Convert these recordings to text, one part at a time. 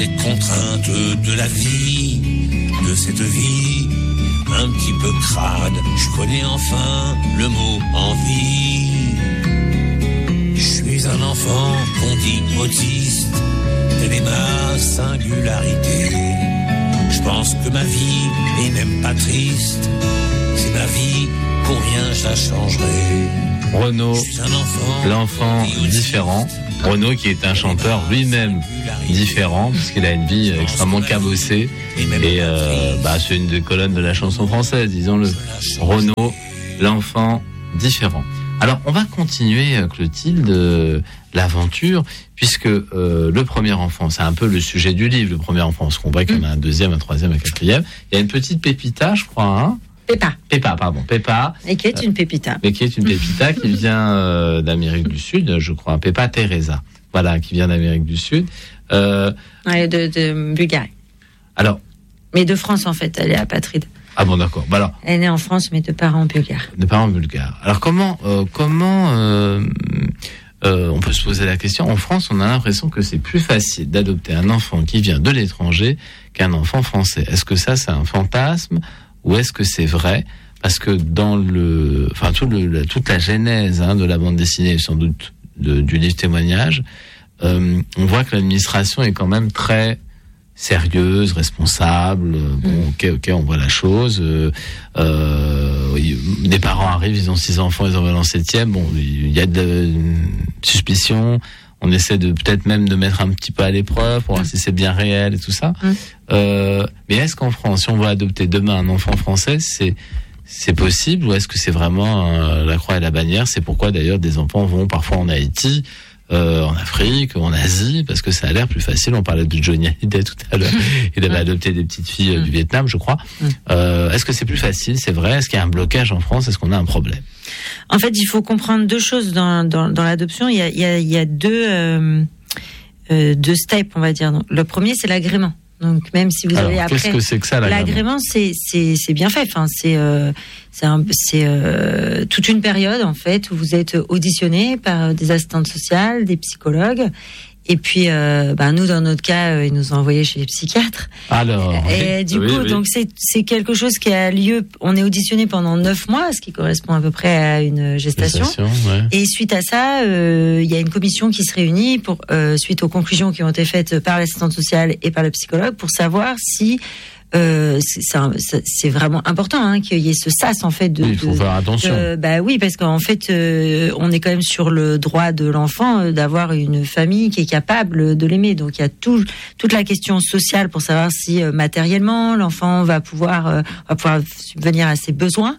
des contraintes de la vie, de cette vie un petit peu crade. Je connais enfin le mot envie. Je suis un enfant qu'on dit autiste, telle est ma singularité. Je pense que ma vie est même pas triste, c'est ma vie, pour rien je la changerai. Renaud, l'enfant différent. Renaud qui est un chanteur lui-même différent, parce qu'il a une vie extrêmement cabossée. Et c'est une des colonnes de la chanson française, disons-le. Renaud, l'enfant différent. Alors, on va continuer, Clotilde, l'aventure, puisque le premier enfant, c'est un peu le sujet du livre, le premier enfant, parce qu'on voit qu'il y en a un deuxième, un troisième, un quatrième. Il y a une petite Pépita, je crois, hein. Péppa. Et qui est une pépita. Qui vient d'Amérique du Sud, je crois. Péppa Teresa. Voilà, qui vient d'Amérique du Sud. De Bulgarie. Alors. Mais de France, en fait. Elle est apatride. Ah bon, d'accord. Bah alors. Elle est née en France, mais de parents bulgares. Alors, comment on peut se poser la question. En France, on a l'impression que c'est plus facile d'adopter un enfant qui vient de l'étranger qu'un enfant français. Est-ce que ça, c'est un fantasme? Ou est-ce que c'est vrai? Parce que dans toute la genèse de la bande dessinée, sans doute du livre témoignage, on voit que l'administration est quand même très sérieuse, responsable. Ok, on voit la chose. Des parents arrivent, ils ont 6 enfants, ils en veulent un 7e. Bon, il y a de suspicions. On essaie peut-être même de mettre un petit peu à l'épreuve pour voir si c'est bien réel et tout ça. Mais est-ce qu'en France, si on veut adopter demain un enfant français, c'est possible, ou est-ce que c'est vraiment la croix et la bannière? C'est pourquoi d'ailleurs des enfants vont parfois en Haïti, en Afrique, en Asie, parce que ça a l'air plus facile. On parlait de Johnny Hallyday tout à l'heure. Il avait adopté des petites filles du Vietnam, je crois. Est-ce que c'est plus facile? C'est vrai? Est-ce qu'il y a un blocage en France? Est-ce qu'on a un problème? En fait, il faut comprendre 2 choses dans l'adoption. Il y a deux steps, on va dire. Le premier, c'est l'agrément. Donc même si vous avez après, qu'est-ce que c'est que ça, l'agrément, c'est bien fait. Enfin, c'est toute une période en fait où vous êtes auditionné par des assistantes sociales, des psychologues. Et puis, nous, dans notre cas, ils nous ont envoyés chez les psychiatres. Alors, et du coup, donc c'est quelque chose qui a lieu. On est auditionné pendant 9 mois, ce qui correspond à peu près à une gestation. Ouais. Et suite à ça, il y a une commission qui se réunit pour suite aux conclusions qui ont été faites par l'assistante sociale et par le psychologue pour savoir si c'est vraiment important qu'il y ait ce sas en fait il faut faire attention. Oui, parce qu'en fait on est quand même sur le droit de l'enfant d'avoir une famille qui est capable de l'aimer. Donc il y a toute la question sociale pour savoir si matériellement l'enfant va pouvoir subvenir à ses besoins.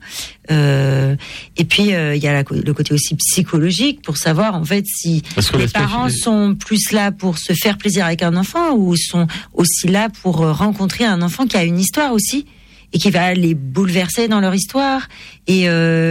Et puis il y a le côté aussi psychologique pour savoir en fait si les parents sont plus là pour se faire plaisir avec un enfant ou sont aussi là pour rencontrer un enfant qui a une histoire aussi et qui va les bouleverser dans leur histoire et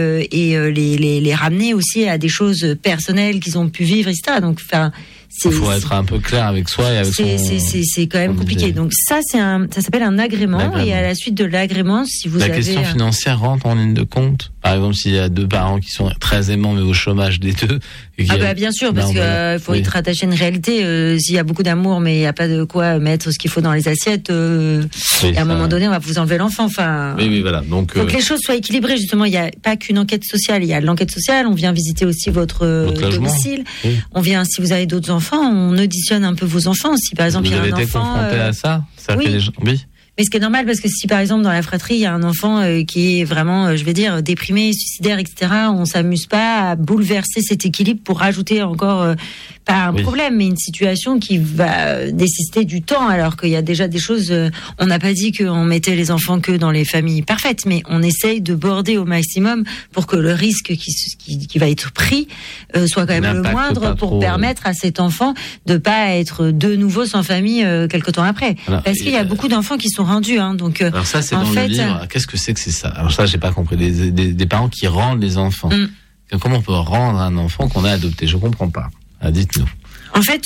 les ramener aussi à des choses personnelles qu'ils ont pu vivre, etc. Donc il faut être un peu clair avec soi et avec c'est quand même compliqué. Donc ça s'appelle un agrément. Et à la suite de l'agrément, si vous avez la question financière rentre en ligne de compte. Par exemple, s'il y a 2 parents qui sont très aimants mais au chômage des 2. Bien sûr, parce que faut être attaché à une réalité. S'il y a beaucoup d'amour mais il n'y a pas de quoi mettre ce qu'il faut dans les assiettes, à un moment donné on va vous enlever l'enfant. Enfin. Oui, voilà. Donc que les choses soient équilibrées. Justement, il n'y a pas qu'une enquête sociale. Il y a l'enquête sociale. On vient visiter aussi votre domicile. Oui. On vient, si vous avez d'autres enfants, on auditionne un peu vos enfants. Si par exemple il y a un enfant. Vous avez été confronté à ça? Oui. Mais ce qui est normal, parce que si par exemple dans la fratrie il y a un enfant qui est vraiment, je vais dire, déprimé, suicidaire, etc., on s'amuse pas à bouleverser cet équilibre pour rajouter encore pas un problème, mais une situation qui va nécessiter du temps, alors qu'il y a déjà des choses. On n'a pas dit qu'on mettait les enfants que dans les familles parfaites, mais on essaye de border au maximum pour que le risque qui va être pris soit quand même le moindre pour permettre à cet enfant de pas être de nouveau sans famille quelque temps après. Alors, parce qu'il y a beaucoup d'enfants qui sont rendus. Donc, alors ça, c'est dans le livre. Qu'est-ce que c'est ça? Alors ça, j'ai pas compris. Des parents qui rendent les enfants. Comment on peut rendre un enfant qu'on a adopté? Je comprends pas. Dites-nous. En fait,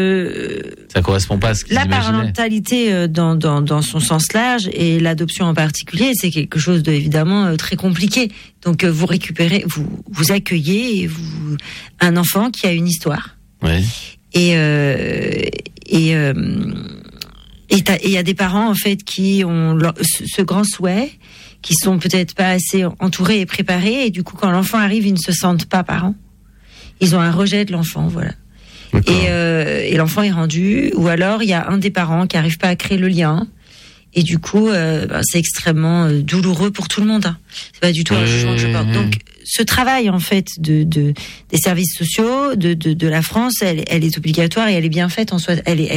ça correspond pas à ce qu'ils imaginaient. La parentalité dans son sens large et l'adoption en particulier, c'est quelque chose évidemment très compliqué. Donc vous récupérez, vous accueillez un enfant qui a une histoire. Oui. Et Et il y a des parents en fait qui ont ce grand souhait, qui sont peut-être pas assez entourés et préparés, et du coup quand l'enfant arrive, ils ne se sentent pas parents. Ils ont un rejet de l'enfant, voilà. Et l'enfant est rendu, ou alors il y a un des parents qui arrive pas à créer le lien. Et du coup, c'est extrêmement douloureux pour tout le monde. Hein. C'est pas du tout un jugement que je porte. Donc, ce travail en fait des services sociaux de la France, elle est obligatoire et elle est bien faite en soi.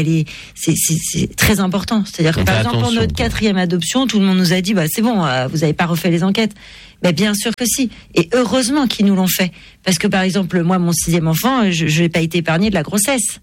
C'est très important. C'est-à-dire que par exemple pour notre 4e adoption, tout le monde nous a dit c'est bon, vous avez pas refait les enquêtes. Mais bien sûr que si. Et heureusement qu'ils nous l'ont fait, parce que par exemple moi mon 6e enfant, je n'ai pas été épargnée de la grossesse.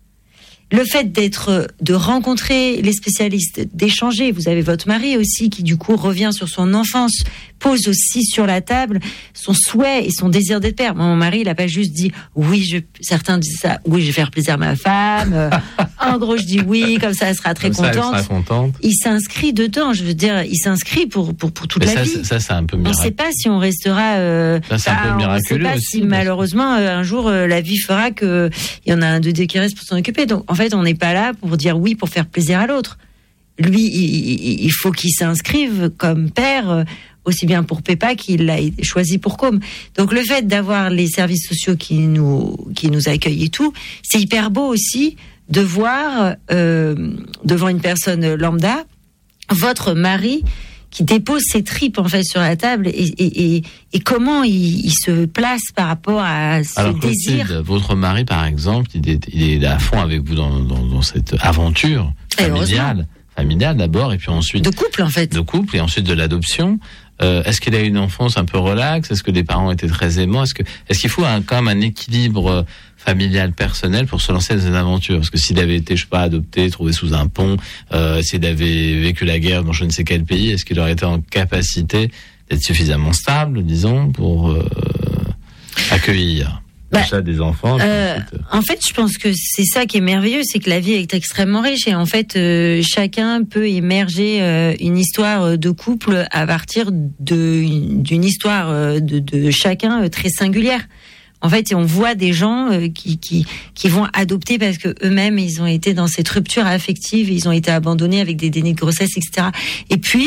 Le fait de rencontrer les spécialistes, d'échanger, vous avez votre mari aussi qui du coup revient sur son enfance, pose aussi sur la table son souhait et son désir d'être père. Mon mari, il a pas juste dit certains disent ça, oui, je vais faire plaisir à ma femme. En gros, je dis oui, comme ça elle sera très contente. Il s'inscrit dedans, je veux dire, il s'inscrit pour toute la vie. Ça c'est un peu miraculeux. On ne sait pas si on restera. Ça c'est un peu miraculeux. On ne sait pas si malheureusement un jour la vie fera que il y en a un de deux qui reste pour s'en occuper. Donc en fait, on n'est pas là pour dire oui pour faire plaisir à l'autre. Lui, il faut qu'il s'inscrive comme père, aussi bien pour Pépa qu'il l'a choisi pour Com. Donc le fait d'avoir les services sociaux qui nous accueillent et tout, c'est hyper beau aussi de voir devant une personne lambda votre mari qui dépose ses tripes en fait sur la table et comment il se place par rapport à ce désir. Clotilde, votre mari par exemple, il est à fond avec vous dans cette aventure familiale d'abord et puis ensuite de couple en fait. De couple et ensuite de l'adoption. Est-ce qu'il a eu une enfance un peu relaxe? Est-ce que les parents étaient très aimants? Est-ce qu'il faut quand même un équilibre familial personnel pour se lancer dans une aventure? Parce que s'il avait été, adopté, trouvé sous un pont, s'il avait vécu la guerre dans je ne sais quel pays, est-ce qu'il aurait été en capacité d'être suffisamment stable, disons, pour accueillir des enfants? En fait, je pense que c'est ça qui est merveilleux, c'est que la vie est extrêmement riche et en fait, chacun peut émerger une histoire de couple à partir d'une histoire de chacun très singulière. En fait, on voit des gens qui vont adopter parce que eux-mêmes ils ont été dans cette rupture affective, ils ont été abandonnés avec des dénis de grossesse, etc. Et puis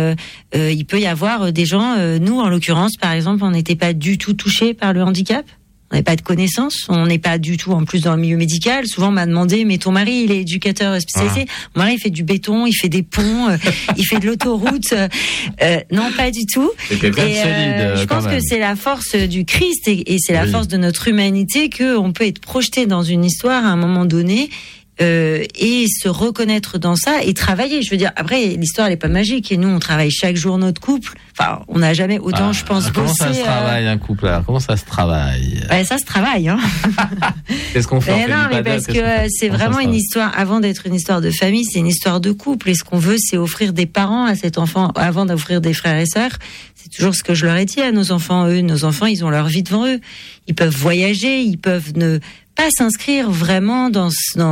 il peut y avoir des gens, nous en l'occurrence, par exemple, on n'était pas du tout touchés par le handicap. On n'avait pas de connaissances, on n'est pas du tout en plus dans le milieu médical. Souvent on m'a demandé, mais ton mari il est éducateur spécialisé. Mon mari il fait du béton, il fait des ponts, il fait de l'autoroute. Non, pas du tout. C'est quelqu'un de solide. Je pense que c'est la force du Christ et c'est la force de notre humanité qu'on peut être projeté dans une histoire à un moment donné. Et se reconnaître dans ça et travailler. Je veux dire, après, l'histoire elle est pas magique et nous on travaille chaque jour notre couple. Enfin, on n'a jamais autant, je pense, comment bossé. Comment ça se travaille un couple alors? Comment ça se travaille? Ça se travaille, hein. Qu'est-ce qu'on fait? Non, mais parce que c'est vraiment une histoire. Avant d'être une histoire de famille, c'est une histoire de couple. Et ce qu'on veut, c'est offrir des parents à cet enfant avant d'offrir des frères et sœurs. C'est toujours ce que je leur ai dit à nos enfants. Nos enfants, ils ont leur vie devant eux. Ils peuvent voyager, ils peuvent ne pas s'inscrire vraiment dans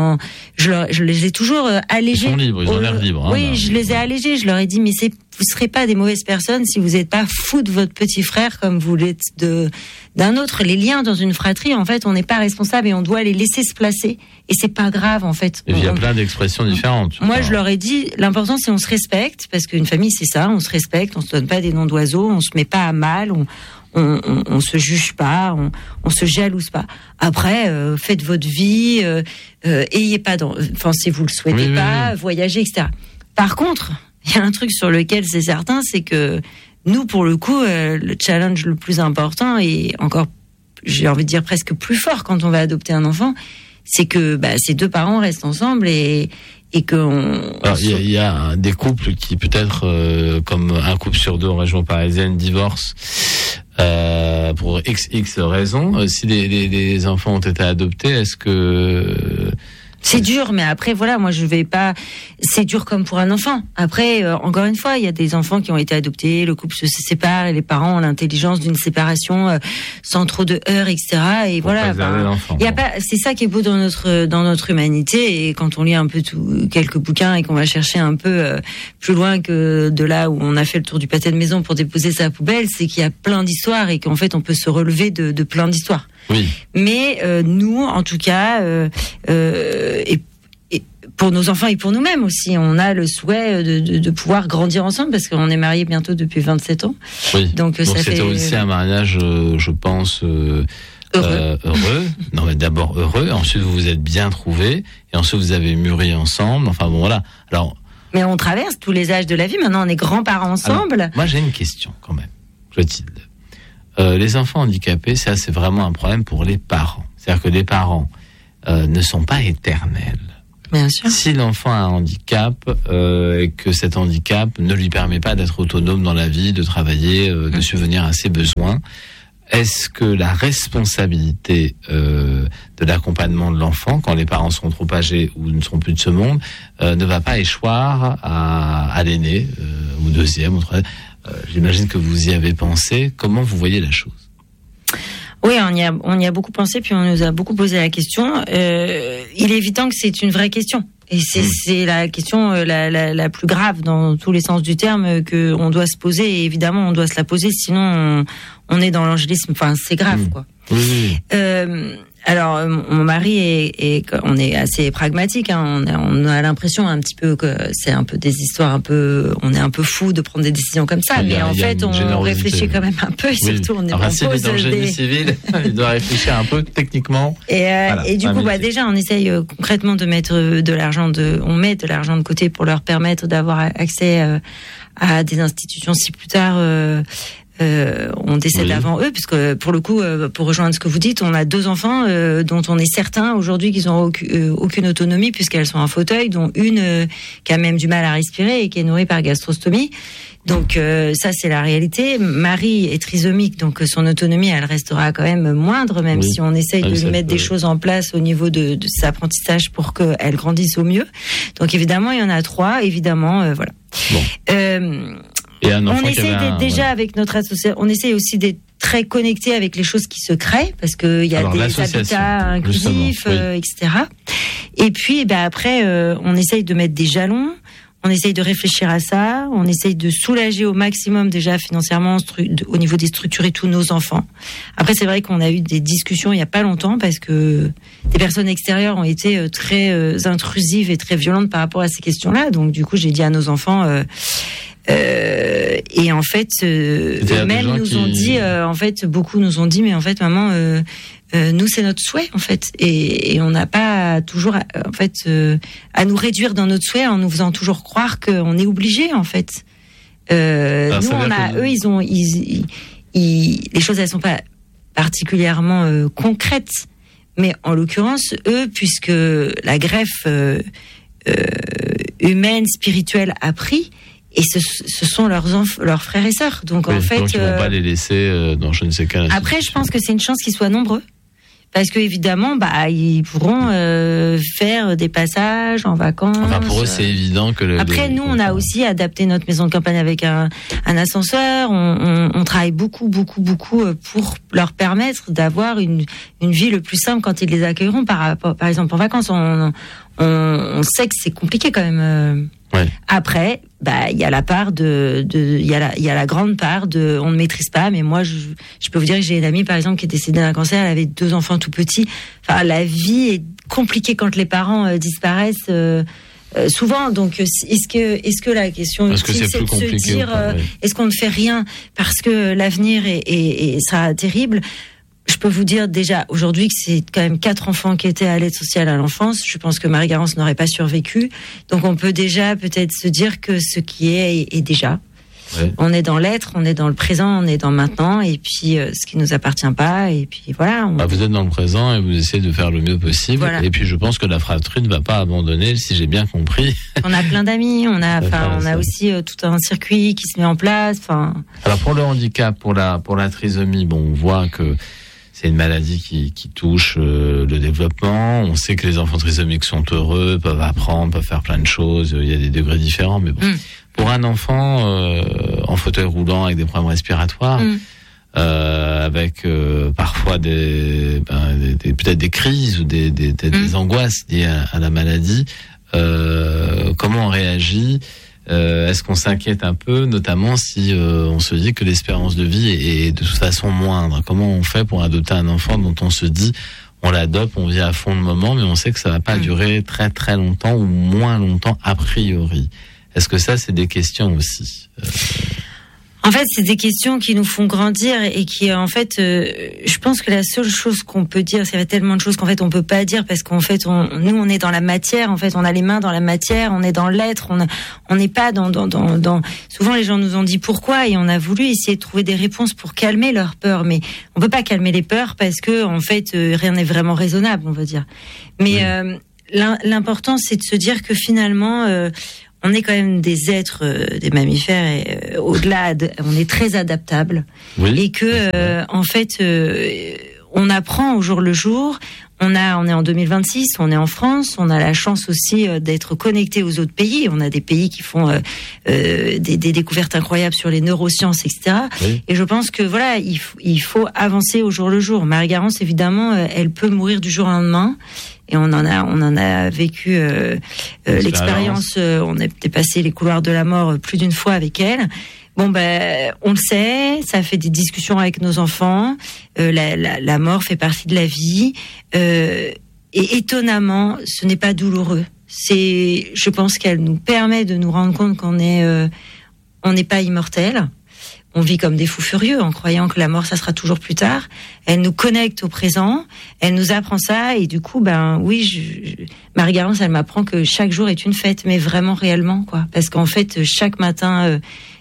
je les ai toujours allégés. Ils sont libres, ils ont l'air libres. Oui, je les ai allégés. Je leur ai dit, mais vous serez pas des mauvaises personnes si vous n'êtes pas fous de votre petit frère comme vous l'êtes d'un autre. Les liens dans une fratrie, en fait, on n'est pas responsable et on doit les laisser se placer. Et c'est pas grave, en fait. Et il y a plein d'expressions différentes. Moi, je leur ai dit, l'important, c'est on se respecte, parce qu'une famille, c'est ça, on se respecte, on se donne pas des noms d'oiseaux, on se met pas à mal, on se juge pas, on se jalouse pas. Après, faites votre vie, ayez pas si vous le souhaitez pas, voyagez, etc. Par contre, il y a un truc sur lequel c'est certain, c'est que nous, pour le coup, le challenge le plus important et encore, j'ai envie de dire presque plus fort quand on va adopter un enfant, c'est que ces deux parents restent ensemble et que il y a des couples qui peut-être comme un couple sur deux en région parisienne divorcent pour x raisons. Si les enfants ont été adoptés, est-ce que c'est dur, mais après voilà, moi je vais pas. C'est dur comme pour un enfant. Après, encore une fois, il y a des enfants qui ont été adoptés, le couple se sépare et les parents ont l'intelligence d'une séparation sans trop de heurts, etc. Et pour voilà. Il y a pas. C'est ça qui est beau dans notre humanité. Et quand on lit un peu quelques bouquins et qu'on va chercher un peu plus loin que de là où on a fait le tour du pâté de maison pour déposer sa poubelle, c'est qu'il y a plein d'histoires et qu'en fait on peut se relever de plein d'histoires. Oui. Mais nous, en tout cas, et pour nos enfants et pour nous-mêmes aussi, on a le souhait de pouvoir grandir ensemble parce qu'on est mariés bientôt depuis 27 ans. Oui. Donc ça c'était aussi un mariage, je pense, heureux. Non, mais d'abord heureux. Ensuite, vous vous êtes bien trouvés. Et ensuite, vous avez mûri ensemble. Enfin bon, voilà. Alors. Mais on traverse tous les âges de la vie. Maintenant, on est grands-parents ensemble. Alors, moi, j'ai une question quand même, Clotilde. Les enfants handicapés, ça, c'est vraiment un problème pour les parents. C'est-à-dire que les parents ne sont pas éternels. Bien sûr. Si l'enfant a un handicap et que cet handicap ne lui permet pas d'être autonome dans la vie, de travailler, de subvenir à ses besoins, est-ce que la responsabilité de l'accompagnement de l'enfant, quand les parents seront trop âgés ou ne seront plus de ce monde, ne va pas échoir à l'aîné, au deuxième, au troisième? J'imagine que vous y avez pensé. Comment vous voyez la chose? Oui, on y a beaucoup pensé, puis on nous a beaucoup posé la question. Il est évident que c'est une vraie question. Et c'est la question la plus grave dans tous les sens du terme que on doit se poser. Et évidemment, on doit se la poser, sinon on est dans l'angélisme. Enfin, c'est grave, quoi. Oui. Alors, mon mari on est assez pragmatique. Hein, on a l'impression un petit peu que c'est un peu des histoires on est un peu fou de prendre des décisions comme ça. Mais en fait, on réfléchit quand même un peu. Et surtout, on pose dans le génie civil, il doit réfléchir un peu techniquement. Et du coup, déjà, on essaye concrètement de mettre on met de l'argent de côté pour leur permettre d'avoir accès à des institutions si plus tard. On décède avant eux, puisque pour le coup, pour rejoindre ce que vous dites, on a 2 enfants dont on est certain aujourd'hui qu'ils n'ont aucune autonomie puisqu'elles sont en fauteuil, dont une qui a même du mal à respirer et qui est nourrie par gastrostomie. Donc ça, c'est la réalité. Marie est trisomique, donc son autonomie, elle restera quand même moindre, même si on essaye de lui mettre des choses en place au niveau de ses apprentissages pour qu'elle grandisse au mieux. Donc évidemment, il y en a 3, évidemment, voilà. Bon. On essaie d'être déjà avec notre association, on essaie aussi d'être très connecté avec les choses qui se créent, parce qu'il y a des habitats inclusifs, etc. Et puis, après, on essaye de mettre des jalons, on essaye de réfléchir à ça, on essaye de soulager au maximum déjà financièrement au niveau des structures et tous nos enfants. Après, c'est vrai qu'on a eu des discussions il y a pas longtemps parce que des personnes extérieures ont été très intrusives et très violentes par rapport à ces questions-là. Donc, du coup, j'ai dit à nos enfants... et en fait, eux-mêmes nous ont dit, beaucoup nous ont dit, mais en fait, maman, nous c'est notre souhait, en fait, et on n'a pas toujours, à nous réduire dans notre souhait en nous faisant toujours croire qu'on est obligé, en fait. Les choses elles sont pas particulièrement concrètes, mais en l'occurrence, eux, puisque la greffe humaine, spirituelle a pris. Et ce sont leurs frères et sœurs. Donc en fait, donc ils vont pas les laisser dans je ne sais quel. Après, je pense que c'est une chance qu'ils soient nombreux, parce que évidemment, ils pourront faire des passages en vacances. Enfin, pour eux, c'est évident que. Après, nous, on a aussi adapté notre maison de campagne avec un ascenseur. On travaille beaucoup pour leur permettre d'avoir une vie le plus simple quand ils les accueilleront. Par exemple, en vacances, on sait que c'est compliqué quand même. Ouais. Après, il y a la part il y a la grande part de, on ne maîtrise pas, mais moi, je peux vous dire que j'ai une amie, par exemple, qui est décédée d'un cancer, elle avait 2 enfants tout petits. Enfin, la vie est compliquée quand les parents disparaissent, souvent. Donc, est-ce que la question ultime, c'est de se dire, est-ce qu'on ne fait rien parce que l'avenir sera terrible? Je peux vous dire déjà aujourd'hui que c'est quand même 4 enfants qui étaient à l'aide sociale à l'enfance. Je pense que Marie-Garance n'aurait pas survécu. Donc on peut déjà peut-être se dire que ce qui est déjà. Ouais. On est dans l'être, on est dans le présent, on est dans maintenant, et puis ce qui nous appartient pas, et puis voilà. Vous êtes dans le présent et vous essayez de faire le mieux possible. Voilà. Et puis je pense que la fratrie ne va pas abandonner, si j'ai bien compris. On a plein d'amis, on a aussi tout un circuit qui se met en place. Alors pour le handicap, pour la trisomie, on voit que c'est une maladie qui touche le développement. On sait que les enfants trisomiques sont heureux, peuvent apprendre, peuvent faire plein de choses. Il y a des degrés différents, mais bon. Pour un enfant en fauteuil roulant avec des problèmes respiratoires, avec parfois peut-être des crises ou des angoisses liées à la maladie, comment on réagit? Est-ce qu'on s'inquiète un peu, notamment si on se dit que l'espérance de vie est de toute façon moindre? Comment on fait pour adopter un enfant dont on se dit on l'adopte, on vit à fond le moment, mais on sait que ça va pas durer très très longtemps ou moins longtemps a priori. Est-ce que ça, c'est des questions aussi En fait, c'est des questions qui nous font grandir et qui, en fait, je pense que la seule chose qu'on peut dire, c'est qu'il y a tellement de choses qu'en fait on peut pas dire parce qu'en fait, nous, on est dans la matière. En fait, on a les mains dans la matière, on est dans l'être. On n'est pas dans. Souvent, les gens nous ont dit pourquoi et on a voulu essayer de trouver des réponses pour calmer leurs peurs, mais on peut pas calmer les peurs parce que, en fait, rien n'est vraiment raisonnable, on va dire. Mais l'important, c'est de se dire que finalement. On est quand même des êtres, des mammifères, et au-delà, on est très adaptables, et que en fait, on apprend au jour le jour. On est en 2026, on est en France, on a la chance aussi d'être connecté aux autres pays. On a des pays qui font des découvertes incroyables sur les neurosciences, etc. Oui. Et je pense que voilà, il faut avancer au jour le jour. Marie-Garance, évidemment, elle peut mourir du jour au lendemain. Et on en a vécu l'expérience. On a dépassé les couloirs de la mort plus d'une fois avec elle. Bon, on le sait, ça fait des discussions avec nos enfants. La mort fait partie de la vie. Et étonnamment, ce n'est pas douloureux. Je pense qu'elle nous permet de nous rendre compte qu'on n'est pas immortel. On vit comme des fous furieux en croyant que la mort, ça sera toujours plus tard. Elle nous connecte au présent, elle nous apprend ça, et du coup, oui, Marie-Garance, elle m'apprend que chaque jour est une fête, mais vraiment réellement, quoi. Parce qu'en fait, chaque matin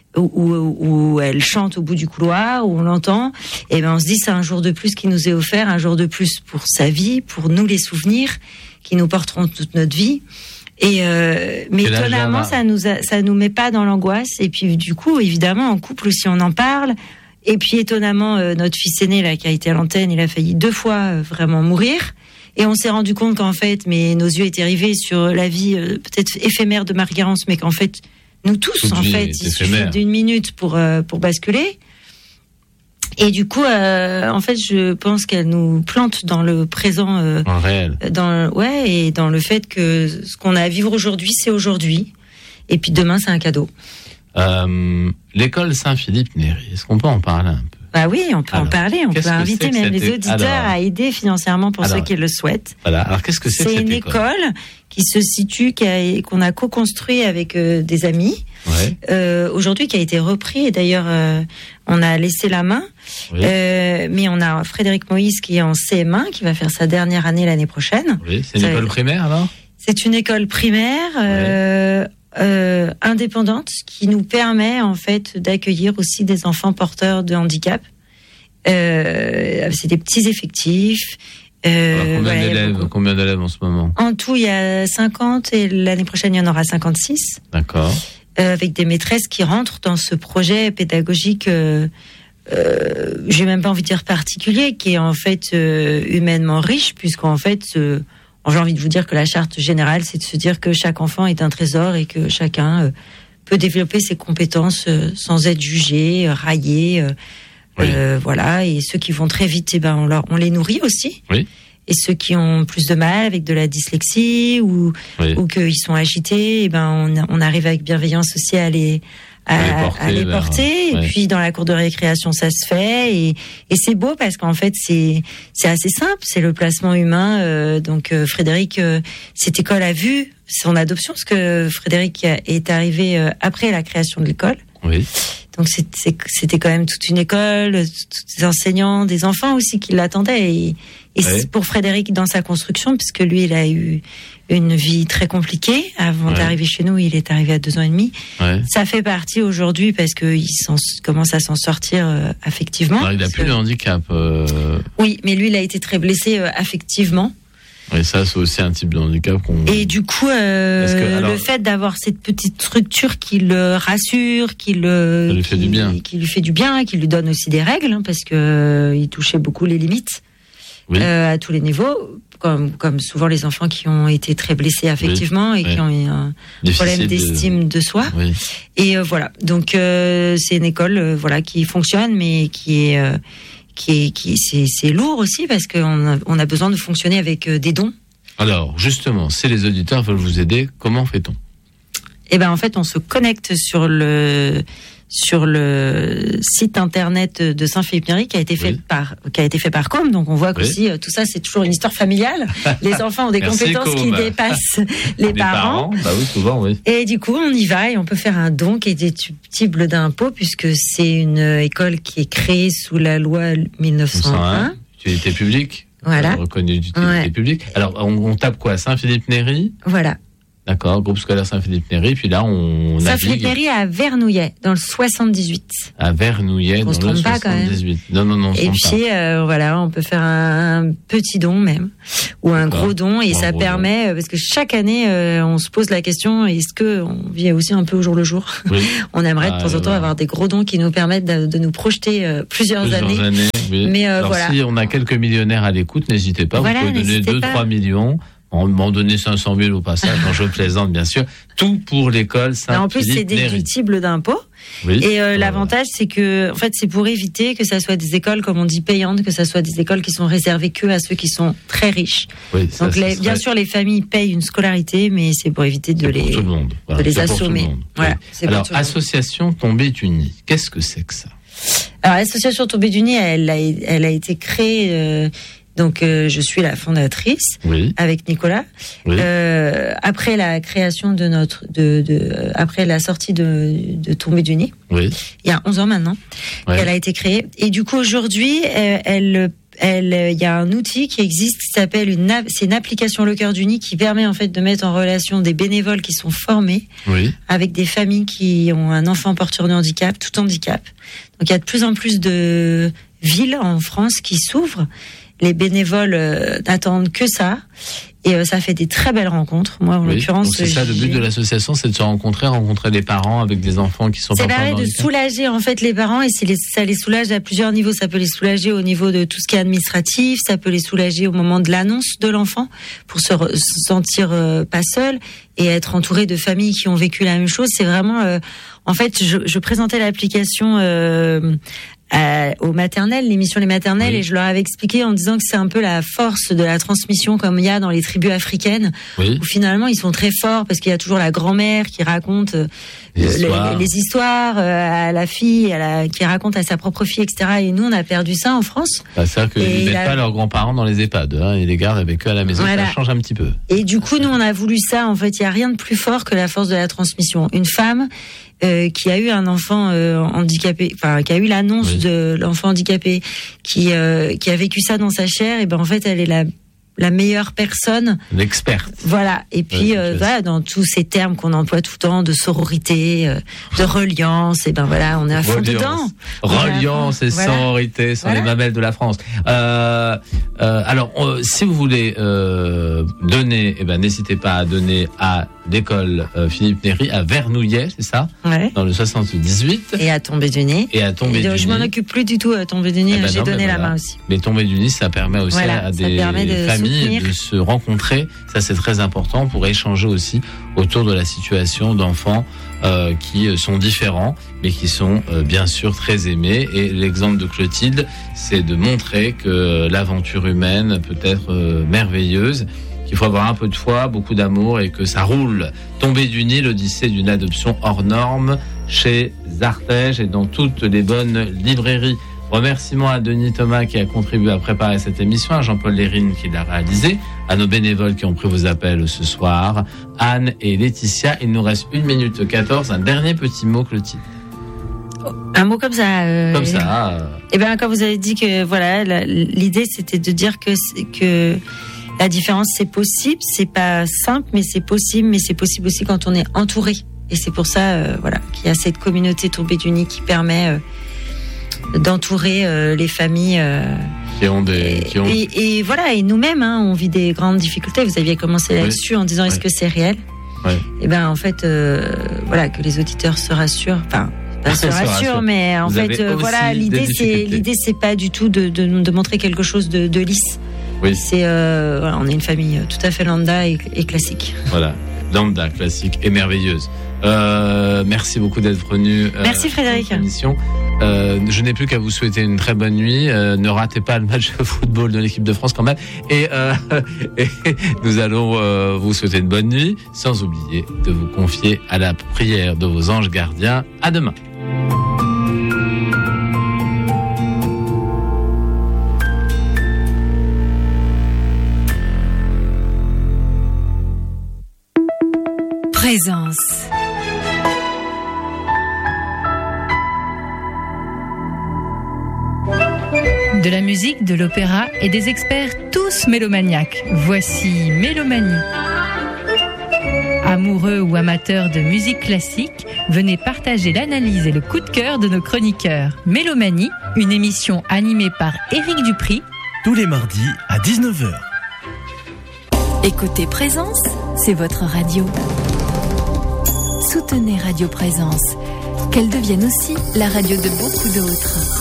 où elle chante au bout du couloir, où on l'entend, on se dit c'est un jour de plus qui nous est offert, un jour de plus pour sa vie, pour nous les souvenirs qui nous porteront toute notre vie. Mais étonnamment, ça nous met pas dans l'angoisse. Et puis du coup, évidemment, en couple aussi, on en parle. Et puis étonnamment, notre fils aîné là qui a été à l'antenne, il a failli 2 fois vraiment mourir. Et on s'est rendu compte qu'en fait, nos yeux étaient rivés sur la vie peut-être éphémère de Marie-Garance, mais qu'en fait, nous tous, en fait, il suffit d'1 minute pour basculer. Et du coup, en fait, je pense qu'elle nous plante dans le présent, en réel. Et dans le fait que ce qu'on a à vivre aujourd'hui, c'est aujourd'hui, et puis demain, c'est un cadeau. L'école Saint-Philippe-Néry, est-ce qu'on peut en parler un peu ? Bah oui, on peut en parler. On peut inviter même les auditeurs à aider financièrement pour ceux qui le souhaitent. Voilà. Alors, qu'est-ce que c'est que cette école ? C'est une école qui se situe, qu'on a co-construit avec des amis. Ouais. Aujourd'hui, qui a été repris. Et d'ailleurs, on a laissé la main. Oui. Mais on a Frédéric Moïse qui est en CM1, qui va faire sa dernière année l'année prochaine. Oui, c'est une école primaire alors ? C'est une école primaire. Indépendante qui nous permet en fait d'accueillir aussi des enfants porteurs de handicap. C'est des petits effectifs. Combien d'élèves en ce moment ? En tout, il y a 50 et l'année prochaine, il y en aura 56. D'accord. Avec des maîtresses qui rentrent dans ce projet pédagogique, j'ai même pas envie de dire particulier, qui est en fait humainement riche, puisqu'en fait... j'ai envie de vous dire que la charte générale, c'est de se dire que chaque enfant est un trésor et que chacun peut développer ses compétences sans être jugé, raillé. Voilà. Et ceux qui vont très vite, on les nourrit aussi. Oui. Et ceux qui ont plus de mal avec de la dyslexie ou qu'ils sont agités, on arrive avec bienveillance aussi à les porter. Et puis dans la cour de récréation, ça se fait. Et c'est beau parce qu'en fait, c'est assez simple. C'est le placement humain. Donc Frédéric, cette école a vu son adoption, parce que Frédéric est arrivé après la création de l'école. Oui. Donc c'était quand même toute une école, tous des enseignants, des enfants aussi qui l'attendaient. Et pour Frédéric dans sa construction, puisque lui, il a eu une vie très compliquée avant d'arriver chez nous. Il est arrivé à 2 ans et demi. Ça fait partie aujourd'hui parce qu'il commence à s'en sortir affectivement. Alors, il n'a plus de handicap. Oui, mais lui, il a été très blessé affectivement. Et ça, c'est aussi un type de handicap Et du coup, le fait d'avoir cette petite structure qui le rassure, qui lui fait du bien, qui lui donne aussi des règles, parce que il touchait beaucoup les limites à tous les niveaux, comme souvent les enfants qui ont été très blessés affectivement et qui ont eu un problème d'estime de soi. Oui. Et voilà. Donc c'est une école qui fonctionne, mais qui est c'est lourd aussi parce qu'on a besoin de fonctionner avec des dons. Alors, justement, si les auditeurs veulent vous aider, comment fait-on ? Et ben en fait, on se connecte sur le site internet de Saint-Philippe-Néry qui a été fait par Com. Donc on voit qu'aussi tout ça c'est toujours une histoire familiale. Les enfants ont des compétences qui dépassent les parents. Bah oui, souvent, oui. Et du coup, on y va et on peut faire un don qui est déductible d'impôt puisque c'est une école qui est créée sous la loi 1901. Utilité publique. Voilà. Reconnu d'utilité publique. Alors on tape quoi, Saint-Philippe-Néry? Voilà. D'accord, groupe scolaire Saint-Philippe-Néry, puis là on Saint-Philippe-Néry à Vernouillet, dans le 78. À Vernouillet, dans le 78. Non. Et puis on peut faire un petit don même, ou un gros don, et ça permet, parce que chaque année on se pose la question, est-ce que on vit aussi un peu au jour le jour? On aimerait de temps en temps avoir des gros dons qui nous permettent de nous projeter plusieurs années. Oui. Mais alors si on a quelques millionnaires à l'écoute, n'hésitez pas, vous pouvez donner 2-3 millions. On m'en donner 500 000 au passage, quand je plaisante bien sûr. Tout pour l'école Saint-Philippe-Néry. En plus, c'est déductible d'impôt. Oui. Et l'avantage, c'est que, en fait, c'est pour éviter que ça soit des écoles, comme on dit, payantes, que ça soit des écoles qui sont réservées que à ceux qui sont très riches. Oui, ça, donc, bien sûr, les familles payent une scolarité, mais c'est pour éviter de les assommer. Voilà. Alors, association Tombée du Nid, qu'est-ce que c'est que ça? Alors, l'association Tombée du Nid, elle a été créée. Donc je suis la fondatrice avec Nicolas. Après la création de après la sortie de Tombée du Nid, il y a 11 ans maintenant, qu'elle a été créée. Et du coup aujourd'hui, il y a un outil qui existe qui s'appelle c'est une application Le Cœur du Nid qui permet en fait de mettre en relation des bénévoles qui sont formés avec des familles qui ont un enfant porteur de handicap, tout handicap. Donc il y a de plus en plus de villes en France qui s'ouvrent. Les bénévoles n'attendent que ça. Et ça fait des très belles rencontres. Moi, en l'occurrence, c'est ça le but de l'association, c'est de se rencontrer des parents avec des enfants qui sont pas. Ça permet de soulager en fait les parents et ça les soulage à plusieurs niveaux. Ça peut les soulager au niveau de tout ce qui est administratif, ça peut les soulager au moment de l'annonce de l'enfant pour se sentir pas seul et être entouré de familles qui ont vécu la même chose. C'est vraiment, en fait, je présentais l'application. Aux maternelles, l'émission Les Maternelles, et je leur avais expliqué en disant que c'est un peu la force de la transmission comme il y a dans les tribus africaines, où finalement ils sont très forts parce qu'il y a toujours la grand-mère qui raconte les histoires à la fille, qui raconte à sa propre fille, etc. Et nous, on a perdu ça en France. C'est-à-dire qu'ils ne mettent pas leurs grands-parents dans les EHPAD, ils les gardent avec eux à la maison, ça change un petit peu. Et du coup, nous, on a voulu ça. En fait, il n'y a rien de plus fort que la force de la transmission. Une femme qui a eu un enfant handicapé, enfin qui a eu l'annonce de l'enfant handicapé, qui a vécu ça dans sa chair, et ben en fait elle est la meilleure personne, l'experte. Voilà. Et puis dans tous ces termes qu'on emploie tout le temps de sororité, de reliance, et ben voilà, on est à fond dedans. Reliance et sororité sont les mamelles de la France. Alors si vous voulez donner, n'hésitez pas à donner à l'école Philippe-Néry à Vernouillet, c'est ça? Dans le 78. Et à Tombée du Nid. Je m'en occupe plus du tout à Tombée du Nid, j'ai donné la main aussi. Mais Tombée du Nid, ça permet aussi à des familles de se rencontrer, ça c'est très important pour échanger aussi autour de la situation d'enfants qui sont différents mais qui sont bien sûr très aimés, et l'exemple de Clotilde, c'est de montrer que l'aventure humaine peut être merveilleuse, qu'il faut avoir un peu de foi, beaucoup d'amour et que ça roule. Tombée du Nid, l'Odyssée d'une adoption hors norme chez Artege et dans toutes les bonnes librairies. Remerciements à Denis Thomas qui a contribué à préparer cette émission, à Jean-Paul Lérine qui l'a réalisé, à nos bénévoles qui ont pris vos appels ce soir, Anne et Laetitia. Il nous reste 1 minute 14. Un dernier petit mot, Clotilde. Un mot comme ça. Comme ça. Eh bien, quand vous avez dit que l'idée c'était de dire que la différence c'est possible, c'est pas simple, mais c'est possible aussi quand on est entouré. Et c'est pour ça, qu'il y a cette communauté Tombée du Nid qui permet d'entourer les familles et voilà, et nous-mêmes on vit des grandes difficultés. Vous aviez commencé là-dessus en disant est-ce que c'est réel? Et ben en fait que les auditeurs se rassurent, se rassurent, mais en fait l'idée c'est pas du tout de montrer quelque chose de lisse. C'est on est une famille tout à fait lambda et classique. Voilà, lambda, classique et merveilleuse. Merci beaucoup d'être venu. Merci Frédéric. Je n'ai plus qu'à vous souhaiter une très bonne nuit. Ne ratez pas le match de football de l'équipe de France quand même. Et nous allons vous souhaiter une bonne nuit, sans oublier de vous confier à la prière de vos anges gardiens. À demain. Présence. De la musique, de l'opéra et des experts tous mélomaniaques. Voici Mélomanie. Amoureux ou amateurs de musique classique, venez partager l'analyse et le coup de cœur de nos chroniqueurs. Mélomanie, une émission animée par Éric Dupri. Tous les mardis à 19h. Écoutez Présence, c'est votre radio. Soutenez Radio Présence, qu'elle devienne aussi la radio de beaucoup d'autres.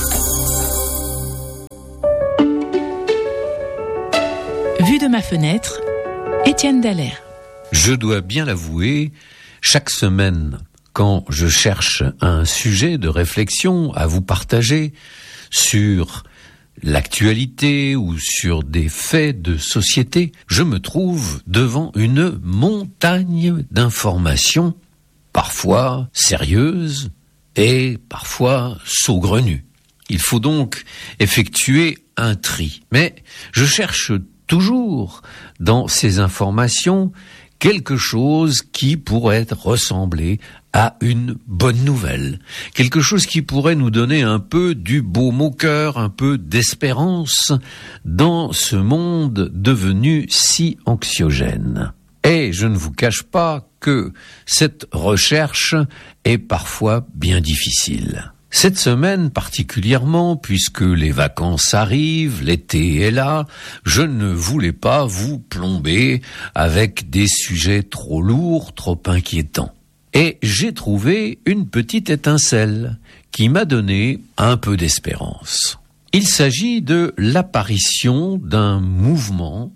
Vue de ma fenêtre, Étienne Dallaire. Je dois bien l'avouer, chaque semaine, quand je cherche un sujet de réflexion à vous partager sur l'actualité ou sur des faits de société, je me trouve devant une montagne d'informations, parfois sérieuses et parfois saugrenues. Il faut donc effectuer un tri. Mais je cherche toujours dans ces informations quelque chose qui pourrait ressembler à une bonne nouvelle, quelque chose qui pourrait nous donner un peu du baume au cœur, un peu d'espérance dans ce monde devenu si anxiogène. Et je ne vous cache pas que cette recherche est parfois bien difficile. Cette semaine particulièrement, puisque les vacances arrivent, l'été est là, je ne voulais pas vous plomber avec des sujets trop lourds, trop inquiétants. Et j'ai trouvé une petite étincelle qui m'a donné un peu d'espérance. Il s'agit de l'apparition d'un mouvement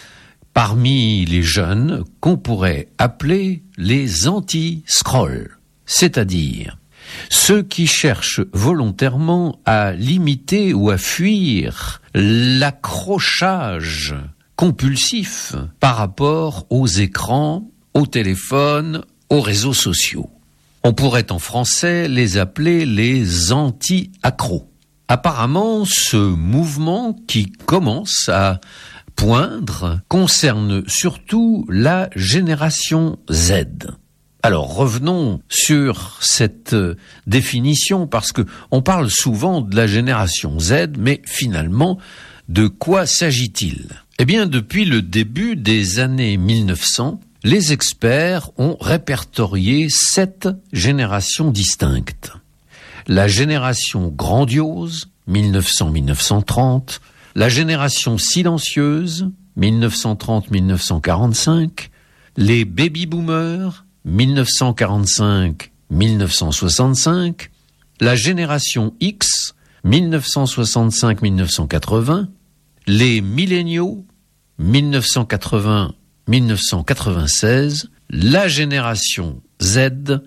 parmi les jeunes qu'on pourrait appeler les anti-scroll, c'est-à-dire ceux qui cherchent volontairement à limiter ou à fuir l'accrochage compulsif par rapport aux écrans, aux téléphones, aux réseaux sociaux. On pourrait en français les appeler les anti-accros. Apparemment, ce mouvement qui commence à poindre concerne surtout la génération Z. Alors revenons sur cette définition parce que on parle souvent de la génération Z, mais finalement, de quoi s'agit-il ? Eh bien, depuis le début des années 1900, les experts ont répertorié 7 générations distinctes. La génération grandiose, 1900-1930, la génération silencieuse, 1930-1945, les baby-boomers, 1945-1965, la génération X, 1965-1980, les milléniaux, 1980-1996, la génération Z,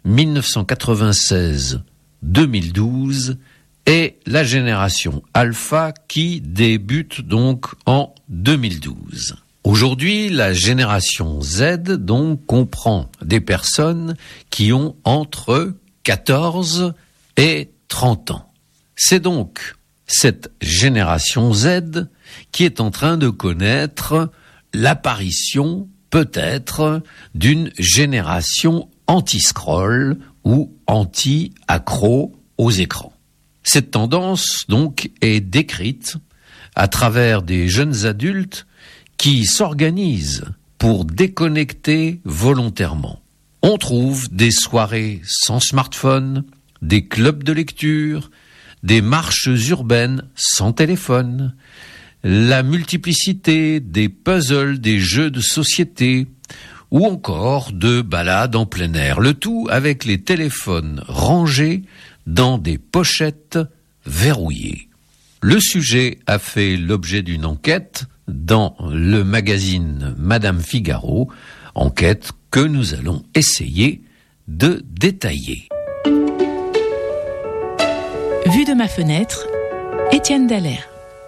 1996-2012, et la génération Alpha qui débute donc en 2012. Aujourd'hui, la génération Z donc comprend des personnes qui ont entre 14 et 30 ans. C'est donc cette génération Z qui est en train de connaître l'apparition peut-être d'une génération anti-scroll ou anti-accro aux écrans. Cette tendance donc est décrite à travers des jeunes adultes qui s'organisent pour déconnecter volontairement. On trouve des soirées sans smartphone, des clubs de lecture, des marches urbaines sans téléphone, la multiplicité des puzzles, des jeux de société, ou encore de balades en plein air. Le tout avec les téléphones rangés dans des pochettes verrouillées. Le sujet a fait l'objet d'une enquête dans le magazine Madame Figaro, enquête que nous allons essayer de détailler. Vue de ma fenêtre, Étienne Dallaire.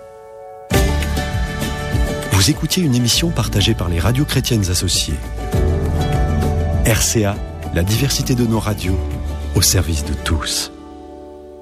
Vous écoutiez une émission partagée par les radios chrétiennes associées. RCA, la diversité de nos radios, au service de tous.